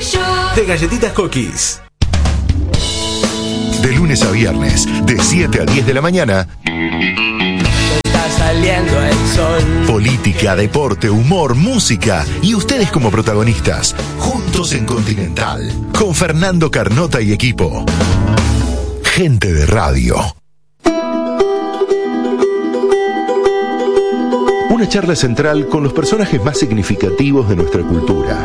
de Galletitas Cookies. De lunes a viernes, de 7 a 10 de la mañana. Está saliendo el sol. Política, deporte, humor, música y ustedes como protagonistas. Juntos en Continental. Con Fernando Carnota y equipo. Gente de radio. Una charla central con los personajes más significativos de nuestra cultura.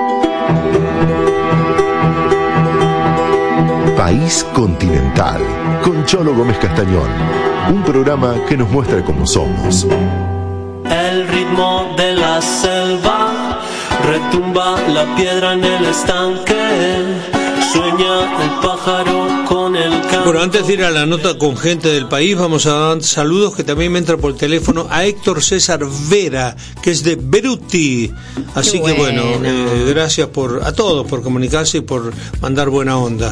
País Continental, con Cholo Gómez Castañón. Un programa que nos muestra cómo somos. El ritmo de la selva, retumba la piedra en el estanque, sueña el pájaro con el canto. Bueno, antes de ir a la nota con Gente del País, vamos a dar saludos que también me entra por teléfono a Héctor César Vera, que es de Beruti. Así que bueno, gracias a todos por comunicarse y por mandar buena onda.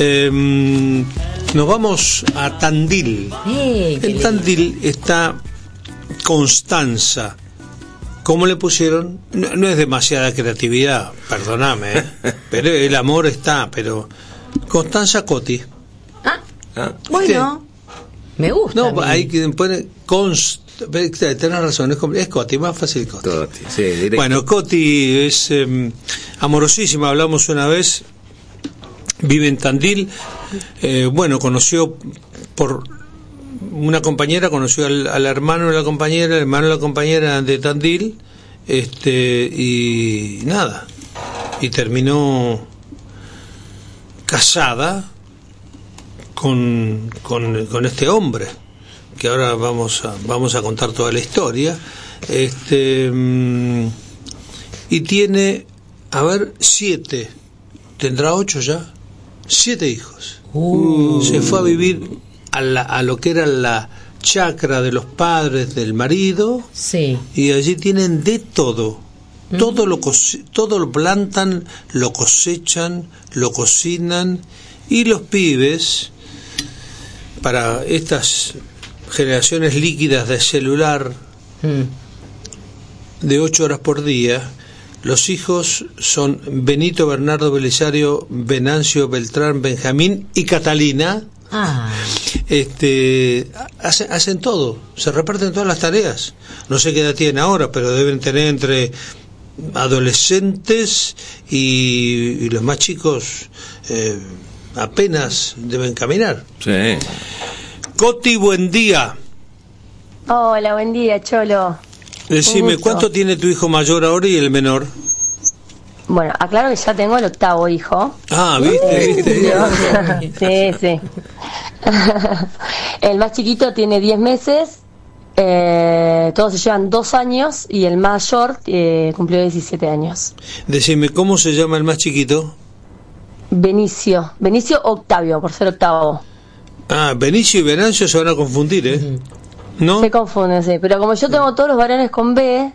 Nos vamos a Tandil. En Tandil está Constanza. ¿Cómo le pusieron? No es demasiada creatividad, perdóname, pero el amor está, pero Constanza Coti. Bueno, me gusta. No, hay que poner tenés razón, es Coti, más fácil Coti. Sí, bueno, Coti es amorosísima, hablamos una vez, vive en Tandil, conoció por una compañera, conoció al hermano de la compañera, el hermano de la compañera de Tandil, y nada, y terminó casada con este hombre, que ahora vamos a contar toda la historia, y tiene, 7, tendrá 8 ya, 7 hijos. Se fue a vivir a lo que era la chacra de los padres del marido, sí, y allí tienen de todo. Todo lo plantan, lo cosechan, lo cocinan, y los pibes, para estas generaciones líquidas de celular de 8 horas por día, los hijos son Benito, Bernardo, Belisario, Venancio, Beltrán, Benjamín y Catalina. Hacen todo, se reparten todas las tareas. No sé qué edad tienen ahora, pero deben tener entre adolescentes y los más chicos apenas deben caminar. Sí. Coti, buen día. Hola, buen día, Cholo. Decime, ¿cuánto tiene tu hijo mayor ahora y el menor? Bueno, aclaro que ya tengo el 8º hijo. ¿Viste? Sí. El más chiquito tiene 10 meses, todos se llevan 2 años, y el mayor cumplió 17 años. Decime, ¿cómo se llama el más chiquito? Benicio Octavio, por ser 8º. Benicio y Venancio se van a confundir, ¿no? Se confunden, sí, pero como yo tengo todos los varones con B,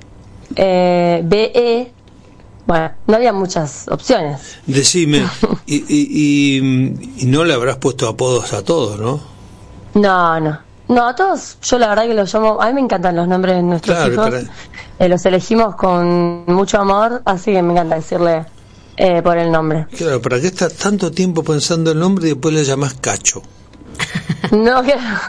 BE, bueno, no había muchas opciones. Decime, y no le habrás puesto apodos a todos, ¿no? No, a todos, yo la verdad que los llamo, a mí me encantan los nombres de nuestros hijos, los elegimos con mucho amor, así que me encanta decirle por el nombre. Claro, ¿para qué estás tanto tiempo pensando el nombre y después le llamás Cacho? No,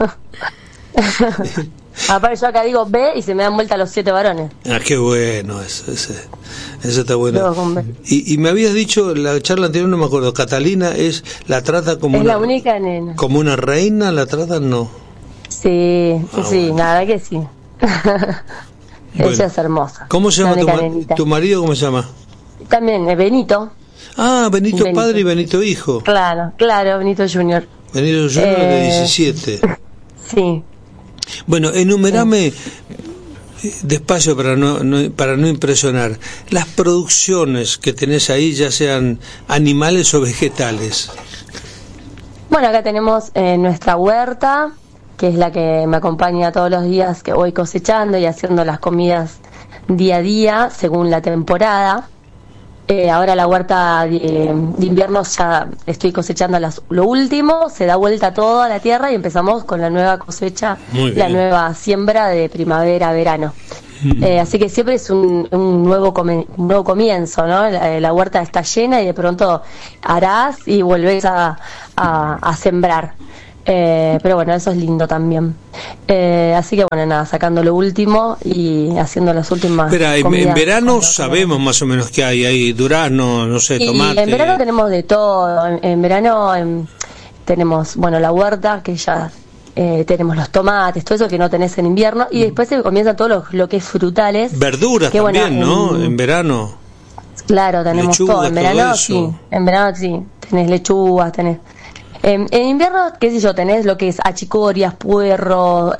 aparte yo acá digo B y se me dan vuelta los 7 varones. Qué bueno, eso está bueno. Y me habías dicho, la charla anterior no me acuerdo, Catalina la trata como es la única nena. ¿Como una reina la tratan? No. Sí, nada que sí. Ella es hermosa. ¿Cómo se llama tu marido? ¿Cómo se llama? También, Benito. Benito padre y Benito hijo. Claro, Benito Junior. Benito Junior de 17. Sí. Bueno, enumerame despacio para no impresionar las producciones que tenés ahí, ya sean animales o vegetales. Bueno, acá tenemos nuestra huerta, que es la que me acompaña todos los días, que voy cosechando y haciendo las comidas día a día según la temporada. Ahora la huerta de invierno ya estoy cosechando lo último, se da vuelta todo a la tierra y empezamos con la nueva cosecha, la nueva siembra de primavera-verano. Así que siempre es un nuevo comienzo, ¿no? La huerta está llena y de pronto arás y volvés a sembrar. Pero bueno, eso es lindo también. Así que bueno, nada, sacando lo último y haciendo las últimas. Espera, en verano sabemos más o menos que hay durazno, no sé, tomate. En verano tenemos de todo. En verano tenemos, bueno, la huerta, que ya tenemos los tomates, todo eso que no tenés en invierno, y después se comienza todo lo que es frutales. Verduras que, también, bueno, ¿no? En verano. Claro, tenemos lechugas, todo. En verano sí. En verano sí. Tenés lechugas, tenés. En invierno, qué sé yo, tenés lo que es achicorias, puerro,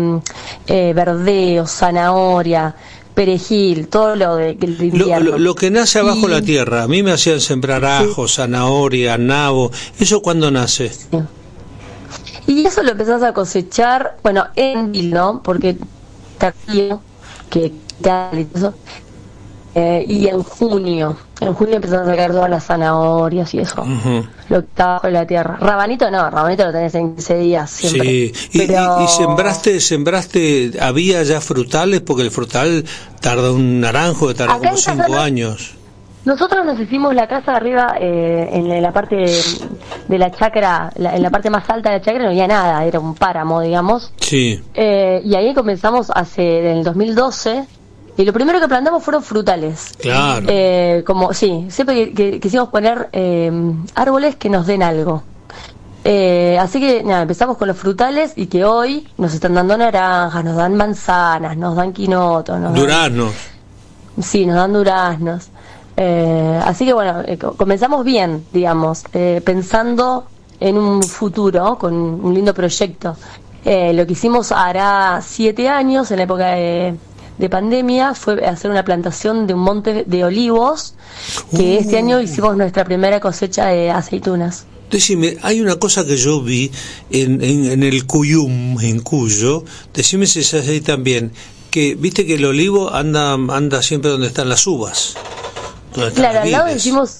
verdeo, zanahoria, perejil, todo lo de invierno. Lo que nace abajo la tierra. A mí me hacían sembrar ajo, zanahoria, nabo. ¿Eso cuándo nace? Sí. Y eso lo empezás a cosechar, bueno, en abril, ¿no? Porque tardío, que eso. Y en junio empezás a sacar todas las zanahorias y eso, lo que está bajo la tierra. Rabanito lo tenés en 15 días siempre. Sí, y sembraste, había ya frutales, porque el frutal tarda un naranjo que tarda como 5 años. Nosotros nos hicimos la casa arriba, en la parte de la chacra, en la parte más alta de la chacra no había nada, era un páramo, digamos. Sí. Y ahí comenzamos en el 2012. Y lo primero que plantamos fueron frutales. Claro. Siempre que quisimos poner árboles que nos den algo. Así que nada, empezamos con los frutales y que hoy nos están dando naranjas, nos dan manzanas, nos dan quinotos. Duraznos. Sí, nos dan duraznos. Así que bueno, comenzamos bien, digamos, pensando en un futuro, con un lindo proyecto. Lo que hicimos hará 7 años, en la época de pandemia, fue hacer una plantación de un monte de olivos, que este año hicimos nuestra primera cosecha de aceitunas. Decime, hay una cosa que yo vi en el Cuyum, en Cuyo, decime si es así también, que viste que el olivo anda siempre donde están las uvas. Claro, al lado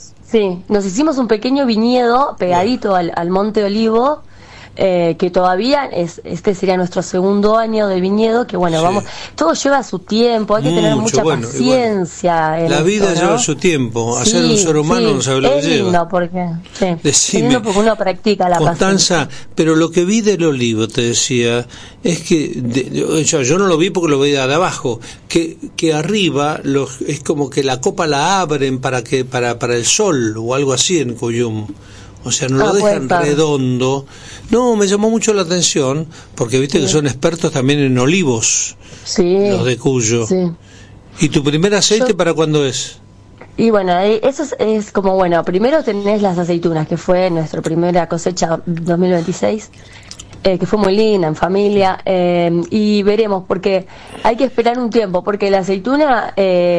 nos hicimos un pequeño viñedo pegadito al monte Olivo, que todavía este sería nuestro segundo año de viñedo, que bueno, vamos, todo lleva su tiempo, hay que tener mucha paciencia. La vida lleva su tiempo, hacer un ser humano no sabe lo que lleva. Lindo porque, Decime, porque uno practica la Constanza, paciencia. Pero lo que vi del olivo, te decía, es que yo no lo vi porque lo veía de abajo, que arriba es como que la copa la abren para el sol o algo así en Cuyum. O sea, no lo dejan redondo. No, me llamó mucho la atención, porque viste que son expertos también en olivos, los de Cuyo. Sí. ¿Y tu primer aceite para cuándo es? Y bueno, eso es como, bueno, primero tenés las aceitunas, que fue nuestra primera cosecha 2026, que fue muy linda, en familia, y veremos, porque hay que esperar un tiempo, porque la aceituna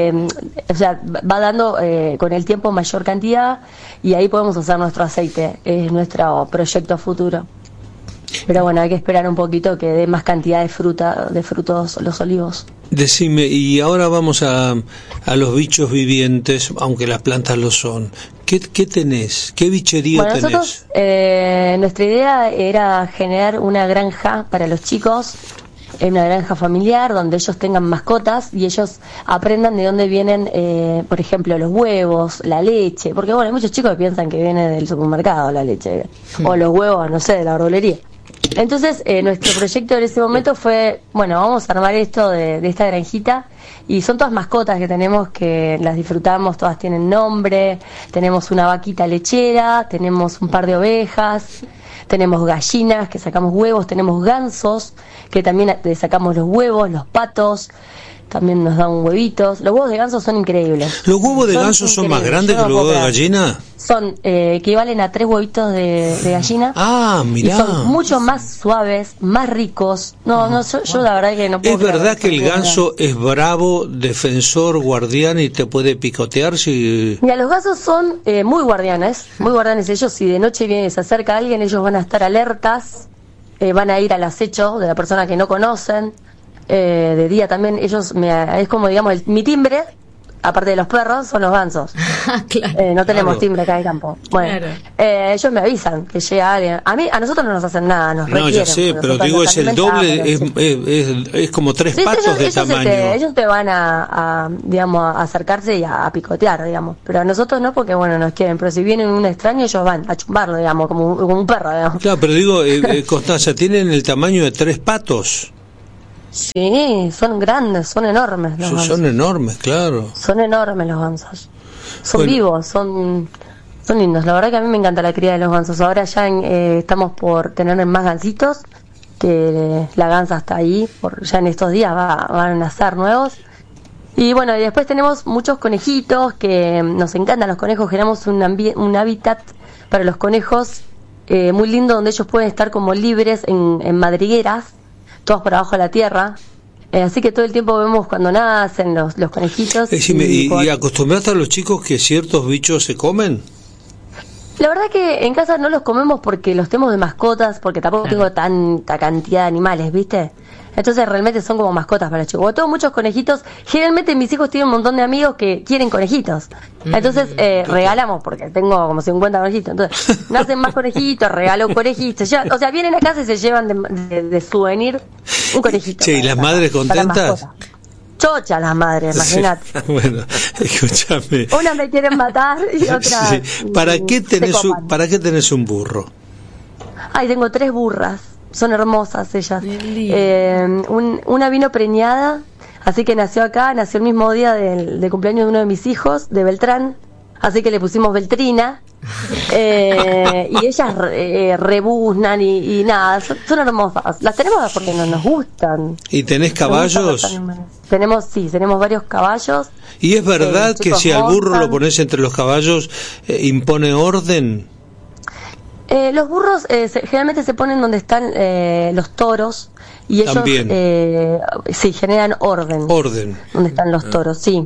va dando con el tiempo mayor cantidad, y ahí podemos hacer nuestro aceite, es nuestro proyecto futuro. Pero bueno, hay que esperar un poquito que dé más cantidad de frutos los olivos. Decime, y ahora vamos a los bichos vivientes, aunque las plantas lo son. ¿Qué tenés? ¿Qué bichería tenés? Nosotros, nuestra idea era generar una granja para los chicos, una granja familiar donde ellos tengan mascotas y ellos aprendan de dónde vienen, por ejemplo, los huevos, la leche, porque bueno, hay muchos chicos que piensan que viene del supermercado la leche, o los huevos, no sé, de la verdulería. Entonces, nuestro proyecto en ese momento fue, bueno, vamos a armar esto de esta granjita, y son todas mascotas que tenemos, que las disfrutamos, todas tienen nombre, tenemos una vaquita lechera, tenemos un par de ovejas, tenemos gallinas que sacamos huevos, tenemos gansos que también le sacamos los huevos, los patos también nos dan huevitos. Los huevos de ganso son increíbles. ¿Los huevos de ganso son más grandes que los huevos de gallina? Son, equivalen a 3 huevitos de gallina. Ah, mirá. Y son mucho más suaves, más ricos. Yo la verdad que no puedo. ¿Es verdad que el ganso es bravo, defensor, guardián y te puede picotear si...? Mira, los gansos son muy guardianes. Ellos, si de noche se acerca alguien, ellos van a estar alertas, van a ir al acecho de la persona que no conocen. De día también ellos es como, digamos, mi timbre, aparte de los perros, son los gansos. Claro. No tenemos timbre acá en el campo. Bueno, ellos me avisan que llega alguien. A nosotros no nos hacen nada, nos requieren. No, ya sé, pero digo, es el doble, es como 3 patos de tamaño. Ellos te van a digamos, a acercarse y a picotear, digamos. Pero a nosotros no, porque, bueno, nos quieren. Pero si vienen un extraño, ellos van a chumbarlo, digamos, como un perro, digamos. Claro, pero digo, Constanza, ¿tienen el tamaño de 3 patos? Sí, son grandes, son enormes los gansos. Son enormes, claro. Son enormes los gansos. Son vivos, son lindos. La verdad que a mí me encanta la cría de los gansos. Ahora ya estamos por tener más gansitos, que la gansa está ahí, ya en estos días van a nacer nuevos. Y bueno, y después tenemos muchos conejitos, que nos encantan los conejos. Generamos un hábitat para los conejos muy lindo, donde ellos pueden estar como libres en madrigueras, todos por abajo de la tierra. Así que todo el tiempo vemos cuando nacen los conejitos. ¿Y acostumbraste a los chicos que ciertos bichos se comen? La verdad que en casa no los comemos porque los tenemos de mascotas, porque tampoco tengo tanta cantidad de animales, ¿viste? Entonces realmente son como mascotas para los chicos. Como tengo muchos conejitos, generalmente mis hijos tienen un montón de amigos que quieren conejitos. Entonces regalamos, porque tengo como 50 conejitos. Entonces nacen más conejitos, regalo conejitos. O sea, vienen a casa y se llevan de souvenir un conejito. Sí, ¿y las madres contentas? Chochas las madres, imagínate. Sí, bueno, escúchame. Una me quieren matar y otra... Sí. ¿Para qué tenés un burro? Ay, tengo 3 burras. Son hermosas ellas. Una vino preñada, así que nació el mismo día del cumpleaños de uno de mis hijos, de Beltrán, así que le pusimos Beltrina. Y ellas rebuznan y nada, son hermosas. Las tenemos porque nos gustan. ¿Y tenés caballos? Tenemos varios caballos. ¿Y es verdad que si al burro lo pones entre los caballos, impone orden? Los burros generalmente se ponen donde están los toros y ellos sí generan orden. Donde están los toros, sí.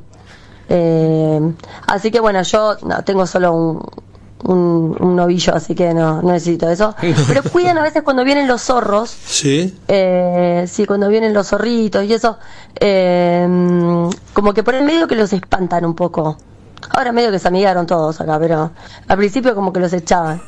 Así que bueno, yo tengo solo un novillo, así que no necesito eso. Pero cuidan a veces cuando vienen los zorros. Sí. Sí, cuando vienen los zorritos y eso, como que por el medio que los espantan un poco. Ahora medio que se amigaron todos acá, pero al principio como que los echaban.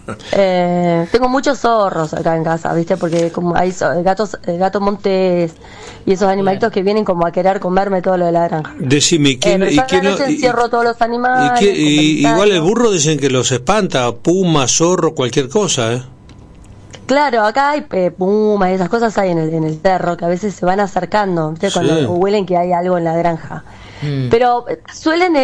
Tengo muchos zorros acá en casa, ¿viste? Porque como hay gatos montés y esos animalitos que vienen como a querer comerme todo lo de la granja. Decime, encierro todos los animales. Igual el burro dicen que los espanta, puma, zorro, cualquier cosa, ¿eh? Claro, acá hay pumas y esas cosas hay en el cerro que a veces se van acercando, ¿viste? Cuando huelen que hay algo en la granja. Pero suelen,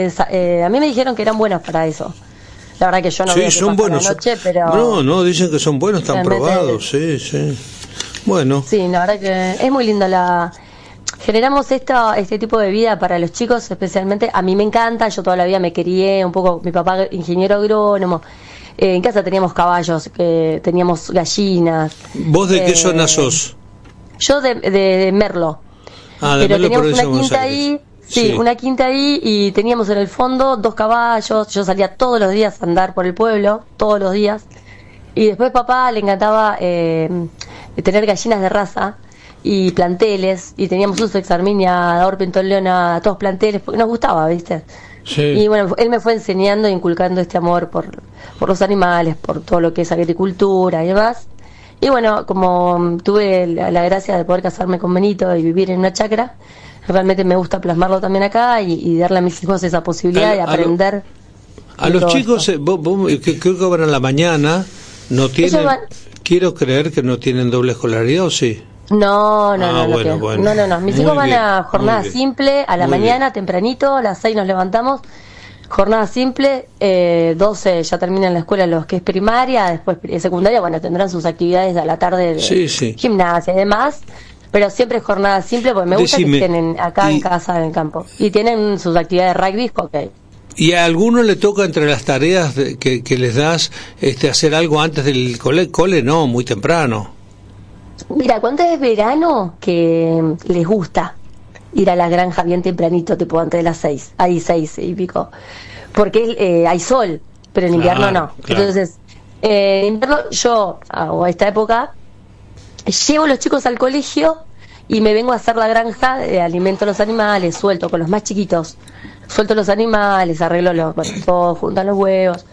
a mí me dijeron que eran buenos para eso. La verdad que yo no veo son buenos. La noche, pero No, dicen que son buenos, están probados, sí. Bueno. Sí, la verdad que es muy lindo generamos este tipo de vida para los chicos, especialmente. A mí me encanta, yo toda la vida me crié un poco, mi papá ingeniero agrónomo. En casa teníamos caballos, teníamos gallinas. ¿Vos de qué zona sos? Yo de Merlo. Pero Merlo, teníamos una quinta ahí. Sí, una quinta ahí y teníamos en el fondo 2 caballos. Yo salía todos los días a andar por el pueblo, todos los días. Y después papá le encantaba tener gallinas de raza y planteles. Y teníamos Sussex, Arminia, Orpington, Leona, todos planteles, porque nos gustaba, ¿viste? Sí. Y bueno, él me fue enseñando e inculcando este amor por los animales, por todo lo que es agricultura y demás. Y bueno, como tuve la gracia de poder casarme con Benito y vivir en una chacra, realmente me gusta plasmarlo también acá y darle a mis hijos esa posibilidad de aprender. A los chicos, vos, creo que van a la mañana, no tienen, quiero creer que no tienen doble escolaridad, ¿o sí? No. Bueno. Mis hijos van a jornada simple, a la mañana, tempranito, a las 6 nos levantamos, jornada simple, 12 ya terminan la escuela los que es primaria, después secundaria, bueno, tendrán sus actividades a la tarde de gimnasia y demás. Pero siempre es jornada simple porque me gusta que estén acá en casa, en el campo. Y tienen sus actividades de rugby, ok. ¿Y a alguno le toca entre las tareas que les das hacer algo antes del cole? No, muy temprano. Mira, cuando es verano que les gusta ir a la granja bien tempranito, tipo antes de las 6, ahí 6 y pico. Porque hay sol, pero en invierno no. Claro. Entonces, en invierno yo, a esta época, llevo los chicos al colegio y me vengo a hacer la granja, alimento a los animales, suelto con los más chiquitos, suelto los animales, arreglo todo, juntan los huevos.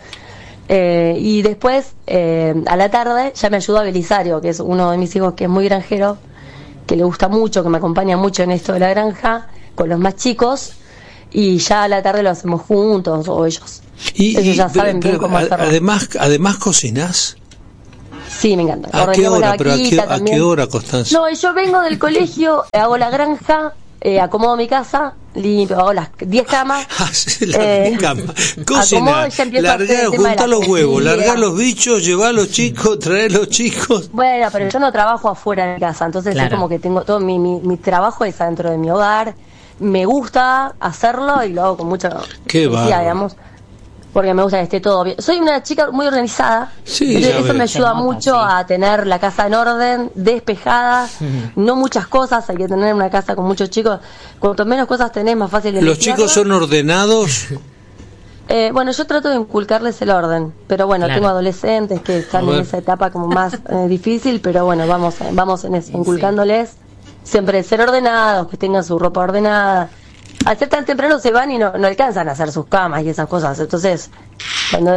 Y después, a la tarde, ya me ayuda Belisario, que es uno de mis hijos que es muy granjero, que le gusta mucho, que me acompaña mucho en esto de la granja, con los más chicos, y ya a la tarde lo hacemos juntos, o ellos. Ellos ya saben bien cómo hacerlo. Además ¿cocinás? Sí, me encanta. ¿A qué hora, ¿a qué hora, Constanza? No, yo vengo del colegio, hago la granja, acomodo mi casa, limpio, hago las 10 camas. Las camas. Cocina, largar, juntar los huevos, largar los bichos, llevar a los chicos, traer los chicos. Bueno, pero yo no trabajo afuera de mi casa, entonces es como que tengo todo mi trabajo es adentro de mi hogar. Me gusta hacerlo y lo hago con mucha energía, digamos, porque me gusta que esté todo bien. Soy una chica muy organizada, eso me ayuda mucho a tener la casa en orden, despejada, no muchas cosas, hay que tener una casa con muchos chicos, cuanto menos cosas tenés, más fácil de ¿Los chicos son ordenados? Bueno, yo trato de inculcarles el orden, pero bueno, tengo adolescentes que están en esa etapa como más difícil, pero bueno, vamos en eso, inculcándoles siempre ser ordenados, que tengan su ropa ordenada. Al ser tan temprano se van y no alcanzan a hacer sus camas y esas cosas, entonces cuando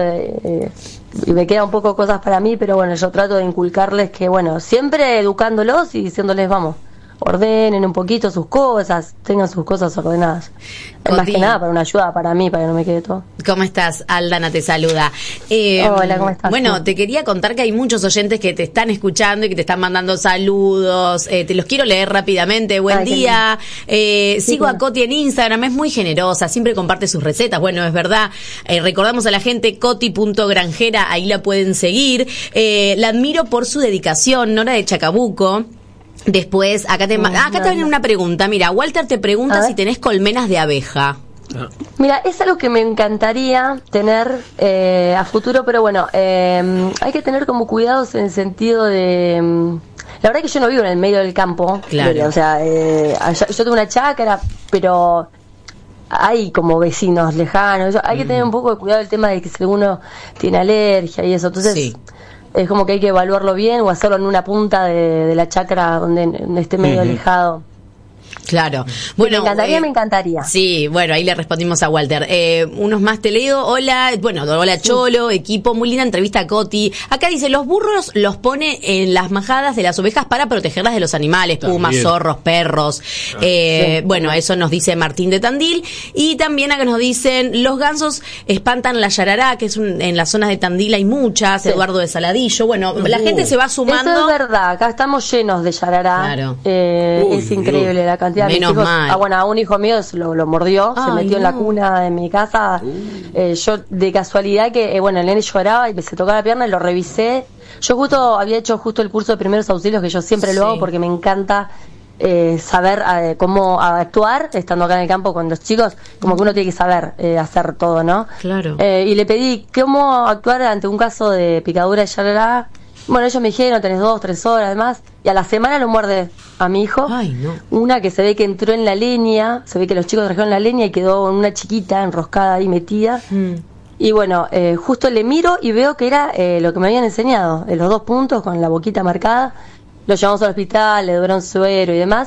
me quedan un poco cosas para mí, pero bueno, yo trato de inculcarles que bueno, siempre educándolos y diciéndoles vamos, ordenen un poquito sus cosas, tengan sus cosas ordenadas. Más que nada para una ayuda para mí, para que no me quede todo. ¿Cómo estás? Aldana te saluda. Hola, ¿cómo estás? Bueno, te quería contar que hay muchos oyentes que te están escuchando y que te están mandando saludos. Te los quiero leer rápidamente. Buen día. Sigo a Coti en Instagram, es muy generosa, siempre comparte sus recetas. Bueno, es verdad. Recordamos a la gente coti.granjera, ahí la pueden seguir. La admiro por su dedicación, Nora de Chacabuco. Después, acá te viene una pregunta. Mira, Walter te pregunta si tenés colmenas de abeja. Mira, es algo que me encantaría tener a futuro, pero bueno, hay que tener como cuidados en el sentido de... la verdad que yo no vivo en el medio del campo. Claro. O sea, yo tengo una chácara, pero hay como vecinos lejanos. Hay que tener un poco de cuidado el tema de que si alguno tiene alergia y eso. Entonces... Sí. Es como que hay que evaluarlo bien o hacerlo en una punta de la chacra donde esté medio alejado. Claro. Bueno, me encantaría. Sí, bueno, ahí le respondimos a Walter. Unos más te leo. Hola, hola Cholo, equipo, muy linda entrevista a Coti. Acá dice, los burros los pone en las majadas de las ovejas para protegerlas de los animales, pumas, zorros, perros. Bueno, eso nos dice Martín de Tandil. Y también acá nos dicen, los gansos espantan la yarará, que es en las zonas de Tandil hay muchas, Eduardo de Saladillo. Bueno, la gente se va sumando. Eso es verdad, acá estamos llenos de yarará. Claro. Es increíble la cantidad. Menos mal. A un hijo mío lo mordió, se metió en la cuna de mi casa. Yo de casualidad que, el nene lloraba y se tocaba la pierna y lo revisé. Yo había hecho el curso de primeros auxilios, que yo siempre lo hago porque me encanta saber cómo actuar estando acá en el campo con los chicos, como que uno tiene que saber hacer todo, ¿no? Claro. Y le pedí cómo actuar ante un caso de picadura de yarará. Bueno, ellos me dijeron, tenés 2-3 horas además, y a la semana lo muerde a mi hijo. Ay, no. Una que se ve que entró en la leña, se ve que los chicos trajeron la leña y quedó una chiquita enroscada ahí metida. Y bueno, justo le miro y veo que era lo que me habían enseñado, los 2 puntos con la boquita marcada. Lo llevamos al hospital, le dieron suero y demás.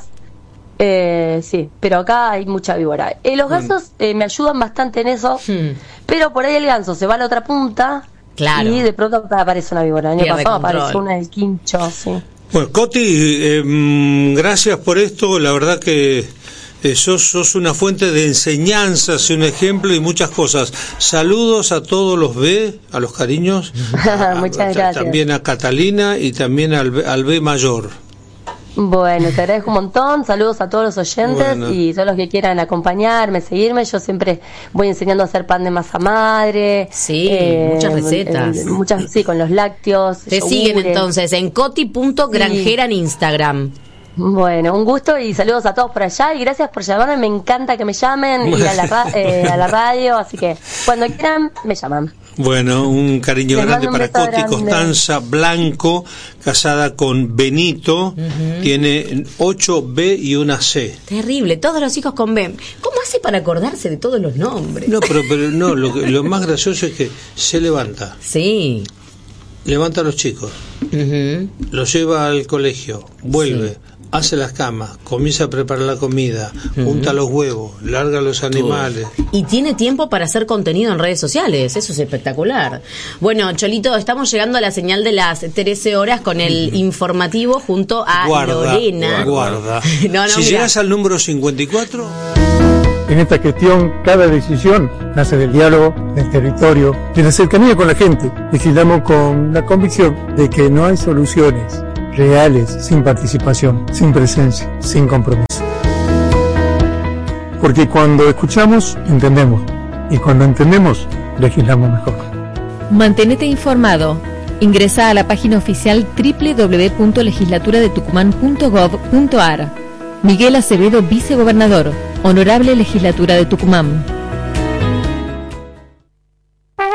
Sí, pero acá hay mucha víbora. Los gansos me ayudan bastante en eso, pero por ahí el ganso se va a la otra punta. Claro. Y de pronto aparece una víbora. El año pasado apareció una del quincho, sí. Bueno, Coti, gracias por esto. La verdad que sos una fuente de enseñanzas, un ejemplo y muchas cosas. Saludos a todos los B, a los cariños. Muchas gracias. También a Catalina y también al B mayor. Bueno, te agradezco un montón, saludos a todos los oyentes y todos los que quieran acompañarme, seguirme. Yo siempre voy enseñando a hacer pan de masa madre. Sí, muchas recetas. Sí, con los lácteos. Te siguen entonces en coti.granjera en Instagram. Bueno, un gusto y saludos a todos por allá y gracias por llamarme, me encanta que me llamen y a la radio, así que cuando quieran me llaman. Bueno, un cariño grande para Coti. Constanza Blanco, casada con Benito, tiene 8 B y una C. Terrible, todos los hijos con B. ¿Cómo hace para acordarse de todos los nombres? No, pero no, lo más gracioso es que se levanta. Sí. Levanta a los chicos, los lleva al colegio, vuelve, hace las camas, comienza a preparar la comida, junta los huevos, larga los animales. Y tiene tiempo para hacer contenido en redes sociales, eso es espectacular. Bueno, Cholito, estamos llegando a la señal de las 13 horas con el informativo junto a Lorena. Guarda. No, si llegas al número 54... En esta gestión, cada decisión nace del diálogo, del territorio, de la cercanía con la gente. Legislamos con la convicción de que no hay soluciones reales sin participación, sin presencia, sin compromiso. Porque cuando escuchamos, entendemos. Y cuando entendemos, legislamos mejor. Manténete informado. Ingresa a la página oficial www.legislaturadetucumán.gov.ar. Miguel Acevedo, vicegobernador. Honorable Legislatura de Tucumán.